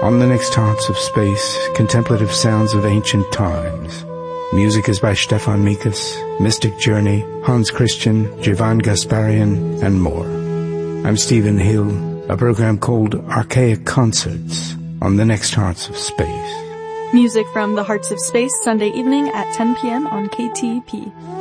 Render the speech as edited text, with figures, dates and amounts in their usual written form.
On the next Hearts of Space, contemplative sounds of ancient times. Music is by Stefan Mikas, Mystic Journey, Hans Christian, Jivan Gasparian, and more. I'm Stephen Hill, a program called Archaic Concerts on the next Hearts of Space. Music from the Hearts of Space, Sunday evening at 10 p.m. on KTP.